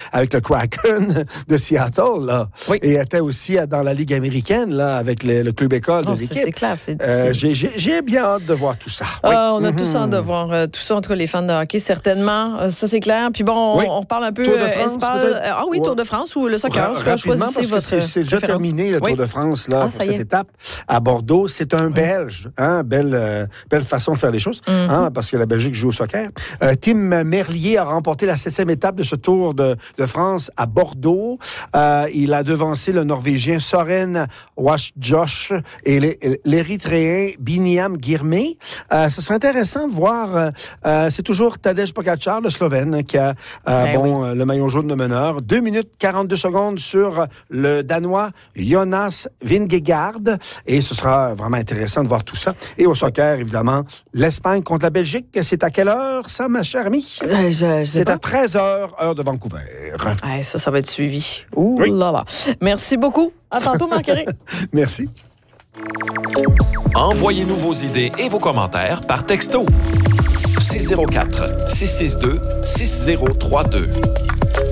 avec le Kraken de Seattle, là. Oui. Et était aussi dans la Ligue américaine, là, avec le club école de l'équipe. C'est clair. J'ai bien hâte de voir tout ça. Oui. On a tous hâte de voir tout ça entre les fans de hockey, certainement. Ça, c'est clair. Puis bon, on reparle un peu Tour de France, Tour de France ou le soccer. Rapidement, parce que c'est déjà terminé, le Tour de France, là, pour cette étape à Bordeaux. C'est un Belge, hein, belle façon de faire les choses, hein, parce que la Belgique joue au soccer. Tim Merlier a remporté la 7e étape de ce Tour de France à Bordeaux. Il a devancé le Norvégien Soren Wasjosh et l'Érythréen Biniam Girmay. Ce serait intéressant de voir, c'est toujours Tadej Pogačar, le Slovène, qui a le maillot jaune de meneur. 2 minutes 42 secondes sur le Danois Jonas Vingegaard. Et ce sera vraiment intéressant de voir tout ça. Et au soccer, évidemment, l'Espagne contre la Belgique. C'est à quelle heure, ça, ma chère amie? C'est à 13h, heure de Vancouver. Ça va être suivi. Ouh là là. Merci beaucoup. À tantôt, Marc-Éric. Merci. Envoyez-nous vos idées et vos commentaires par texto. 604 662 6032.